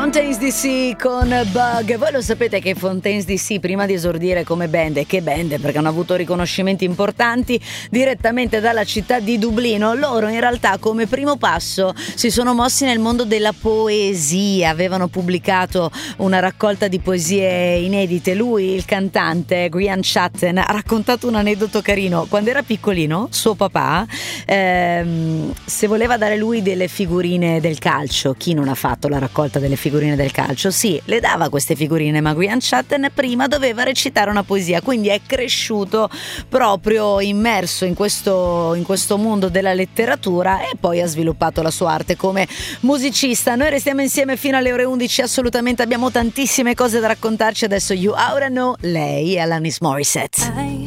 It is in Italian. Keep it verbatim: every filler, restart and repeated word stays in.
Fontaines D C con Bug. Voi lo sapete che Fontaines D C, prima di esordire come band, e che band, perché hanno avuto riconoscimenti importanti direttamente dalla città di Dublino, loro in realtà come primo passo si sono mossi nel mondo della poesia. Avevano pubblicato una raccolta di poesie inedite. Lui, il cantante Grian Chatten, ha raccontato un aneddoto carino. Quando era piccolino, suo papà ehm, se voleva dare lui delle figurine del calcio, chi non ha fatto la raccolta delle figurine del calcio? Sì, le dava queste figurine, ma Grian Chatten prima doveva recitare una poesia, quindi è cresciuto proprio immerso in questo, in questo mondo della letteratura e poi ha sviluppato la sua arte come musicista. Noi restiamo insieme fino alle ore undici, assolutamente abbiamo tantissime cose da raccontarci. Adesso You Oughta Know, lei è Alanis Morissette. I